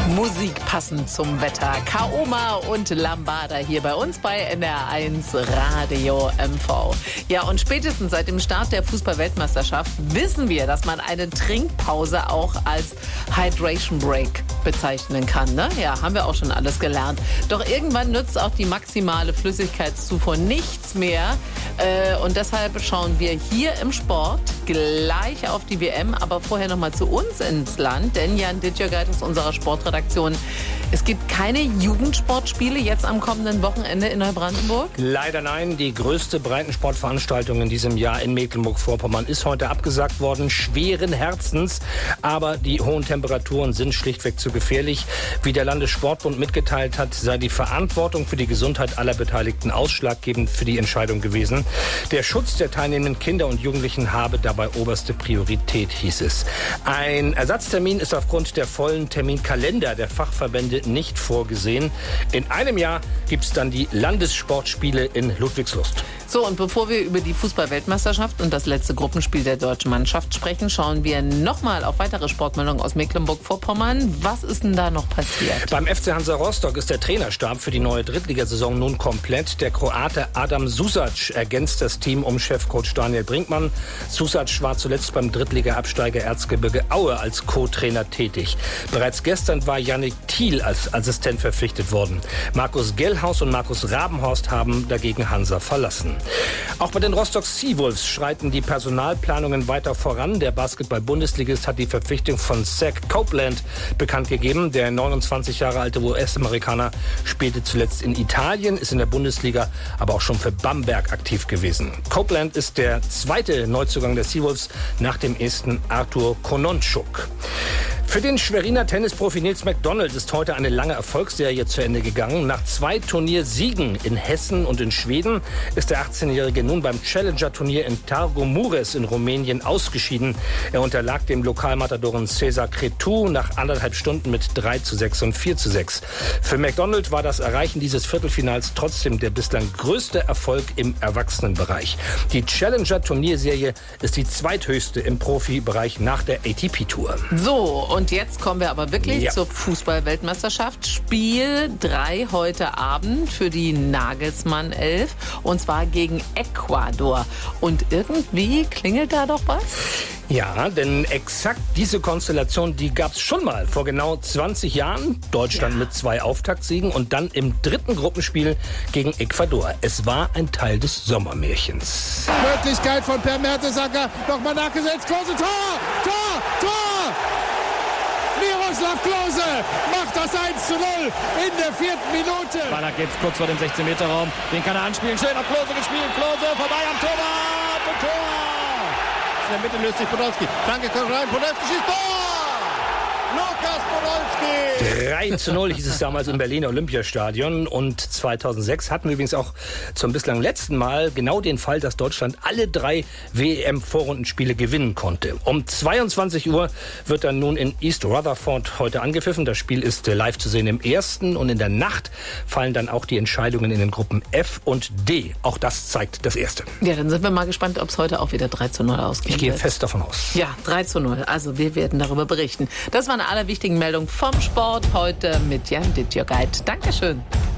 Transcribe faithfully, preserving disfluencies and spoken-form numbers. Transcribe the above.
Musik passend zum Wetter. Kaoma und Lambada hier bei uns bei N R eins Radio M V. Ja, und spätestens seit dem Start der Fußball-Weltmeisterschaft wissen wir, dass man eine Trinkpause auch als Hydration Break bezeichnen kann. Ne? Ja, haben wir auch schon alles gelernt. Doch irgendwann nützt auch die maximale Flüssigkeitszufuhr nichts mehr. Äh, und deshalb schauen wir hier im Sport gleich auf die W M, aber vorher noch mal zu uns ins Land, denn Jan Dittjörgeit aus unserer Sportredaktion. Es gibt keine Jugendsportspiele jetzt am kommenden Wochenende in Neubrandenburg? Leider nein. Die größte Breitensportveranstaltung in diesem Jahr in Mecklenburg-Vorpommern ist heute abgesagt worden. Schweren Herzens. Aber die hohen Temperaturen sind schlichtweg zu gefährlich. Wie der Landessportbund mitgeteilt hat, sei die Verantwortung für die Gesundheit aller Beteiligten ausschlaggebend für die Entscheidung gewesen. Der Schutz der teilnehmenden Kinder und Jugendlichen habe dabei oberste Priorität, hieß es. Ein Ersatztermin ist aufgrund der vollen Terminkalender der Fachverbände nicht vorgesehen. In einem Jahr gibt es dann die Landessportspiele in Ludwigslust. So, und bevor wir über die Fußball-Weltmeisterschaft und das letzte Gruppenspiel der deutschen Mannschaft sprechen, schauen wir nochmal auf weitere Sportmeldungen aus Mecklenburg-Vorpommern. Was ist denn da noch passiert? Beim F C Hansa Rostock ist der Trainerstab für die neue Drittligasaison nun komplett. Der Kroate Adam Susac ergänzt das Team um Chefcoach Daniel Brinkmann. Susac war zuletzt beim Drittliga-Absteiger Erzgebirge Aue als Co-Trainer tätig. Bereits gestern war Yannick Thiel als Assistent verpflichtet worden. Markus Gellhaus und Markus Rabenhorst haben dagegen Hansa verlassen. Auch bei den Rostock Seawolves schreiten die Personalplanungen weiter voran. Der Basketball-Bundesligist hat die Verpflichtung von Zach Copeland bekannt gegeben. Der neunundzwanzig Jahre alte U S-Amerikaner spielte zuletzt in Italien, ist in der Bundesliga aber auch schon für Bamberg aktiv gewesen. Copeland ist der zweite Neuzugang der Seawolves nach dem ersten Arthur Kononczuk. Für den Schweriner Tennisprofi Nils McDonald ist heute eine lange Erfolgsserie zu Ende gegangen. Nach zwei Turniersiegen in Hessen und in Schweden ist der achtzehnjährige nun beim Challenger-Turnier in Târgu Mureș in Rumänien ausgeschieden. Er unterlag dem Lokalmatadoren Cezar Cretu nach anderthalb Stunden mit drei zu sechs und vier zu sechs. Für McDonald war das Erreichen dieses Viertelfinals trotzdem der bislang größte Erfolg im Erwachsenenbereich. Die Challenger-Turnierserie ist die zweithöchste im Profibereich nach der A T P-Tour. So, und jetzt kommen wir aber wirklich ja. zur Fußball-Weltmeisterschaft. Spiel drei heute Abend für die Nagelsmann elf. Und zwar gegen Ecuador. Und irgendwie klingelt da doch was? Ja, denn exakt diese Konstellation, die gab es schon mal vor genau zwanzig Jahren. Deutschland ja. mit zwei Auftaktsiegen und dann im dritten Gruppenspiel gegen Ecuador. Es war ein Teil des Sommermärchens. Möglichkeit von Per Mertesacker. Nochmal nachgesetzt. Klose, Tor! Tor! Tor! Miroslav Klose macht das eins zu null in der vierten Minute. Ballack jetzt kurz vor dem sechzehn-Meter-Raum. Den kann er anspielen. Schön auf Klose gespielt. Klose vorbei am Torwart. Und Tor! In der Mitte löst sich Podolski. Danke, rein. Podolski schießt Tor! Lukas Podolski! drei zu null hieß es damals im Berliner Olympiastadion. Und zweitausendsechs hatten wir übrigens auch zum bislang letzten Mal genau den Fall, dass Deutschland alle drei W M-Vorrundenspiele gewinnen konnte. Um zweiundzwanzig Uhr wird dann nun in East Rutherford heute angepfiffen. Das Spiel ist live zu sehen im ersten. Und in der Nacht fallen dann auch die Entscheidungen in den Gruppen F und D. Auch das zeigt das Erste. Ja, dann sind wir mal gespannt, ob es heute auch wieder drei zu null ausgeht. Ich gehe fest davon aus. Ja, drei zu null. Also wir werden darüber berichten. Das waren alle wichtigen Meldungen vom Sport heute mit Jan Dittjörgeit. Dankeschön.